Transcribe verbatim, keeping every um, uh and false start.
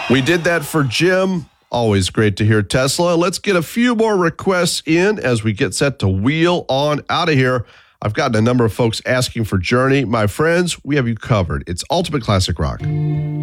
We did that for Jim. Always great to hear Tesla. Let's get a few more requests in as we get set to wheel on out of here. I've gotten a number of folks asking for Journey. My friends, we have you covered. It's Ultimate Classic Rock.